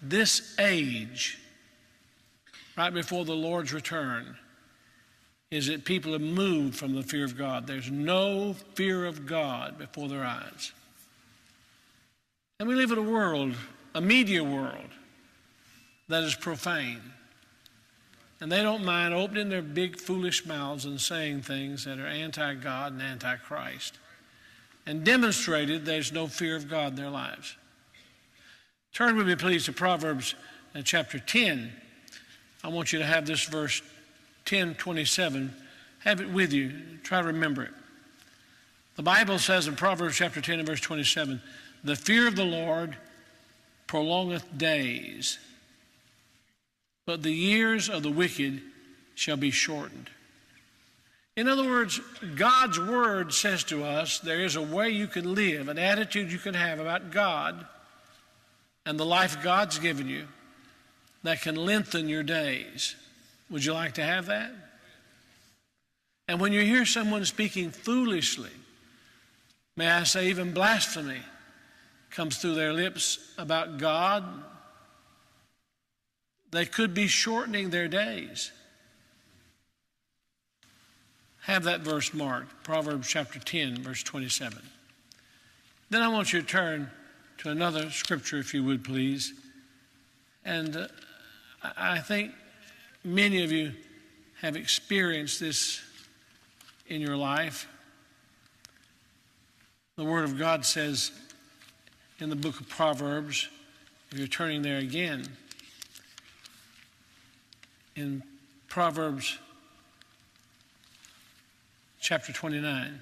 this age, right before the Lord's return, is that people have moved from the fear of God. There's no fear of God before their eyes. And we live in a world, a media world, that is profane. And they don't mind opening their big foolish mouths and saying things that are anti-God and anti-Christ, and demonstrated there's no fear of God in their lives. Turn with me, please, to Proverbs chapter 10. I want you to have this verse 10:27. Have it with you. Try to remember it. The Bible says in Proverbs chapter 10 and verse 27, "The fear of the Lord prolongeth days, but the years of the wicked shall be shortened." In other words, God's word says to us there is a way you can live, an attitude you can have about God and the life God's given you that can lengthen your days. Would you like to have that? And when you hear someone speaking foolishly, may I say even blasphemy, comes through their lips about God, they could be shortening their days. Have that verse marked, Proverbs chapter 10, verse 27. Then I want you to turn to another scripture, if you would, please. And I think many of you have experienced this in your life. The Word of God says in the book of Proverbs, if you're turning there again, in Proverbs chapter 29.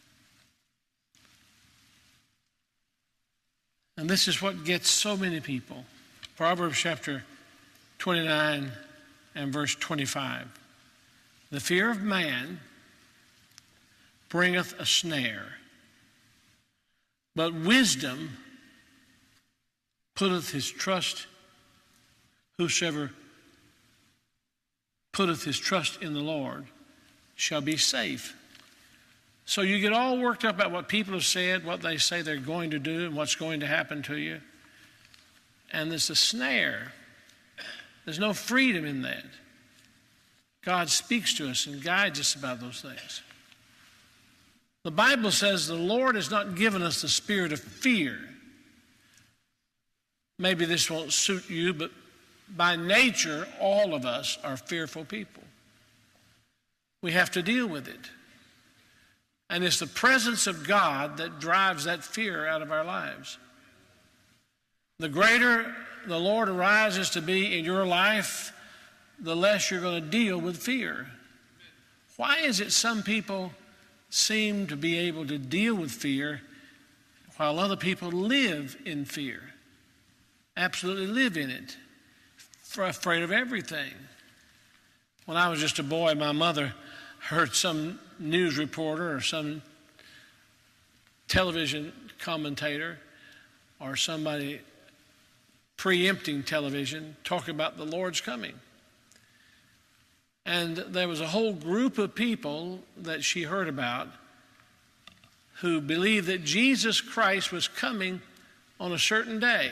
And this is what gets so many people. Proverbs chapter 29 and verse 25. "The fear of man bringeth a snare, but wisdom putteth his trust, whosoever putteth his trust in the Lord shall be safe." So you get all worked up about what people have said, what they say they're going to do, and what's going to happen to you. And there's a snare. There's no freedom in that. God speaks to us and guides us about those things. The Bible says the Lord has not given us the spirit of fear. Maybe this won't suit you, but by nature, all of us are fearful people. We have to deal with it. And it's the presence of God that drives that fear out of our lives. The greater the Lord arises to be in your life, the less you're going to deal with fear. Why is it some people seem to be able to deal with fear while other people live in fear? Absolutely live in it. Afraid of everything. When I was just a boy, my mother heard some news reporter or some television commentator or somebody preempting television talking about the Lord's coming. And there was a whole group of people that she heard about who believed that Jesus Christ was coming on a certain day.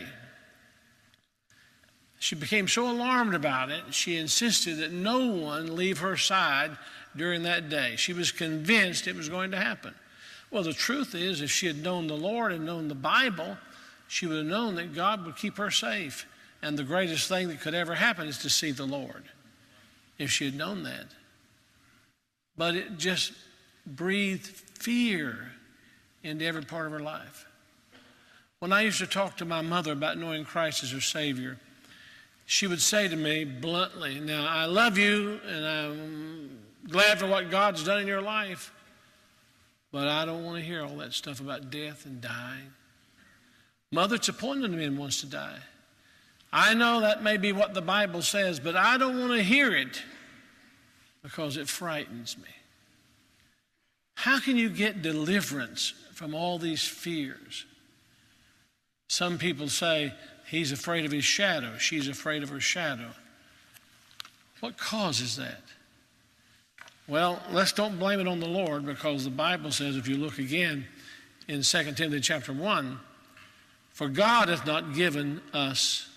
She became so alarmed about it, she insisted that no one leave her side during that day. She was convinced it was going to happen. Well, the truth is, if she had known the Lord and known the Bible, she would have known that God would keep her safe. And the greatest thing that could ever happen is to see the Lord, if she had known that. But it just breathed fear into every part of her life. When I used to talk to my mother about knowing Christ as her Savior, she would say to me bluntly, "Now, I love you, and I'm glad for what God's done in your life, but I don't want to hear all that stuff about death and dying. Mother, it's appointed to men once to die. I know that may be what the Bible says, but I don't want to hear it because it frightens me." How can you get deliverance from all these fears? Some people say, he's afraid of his shadow, she's afraid of her shadow. What causes that? Well, let's don't blame it on the Lord, because the Bible says, if you look again in 2 Timothy chapter 1, "For God hath not given us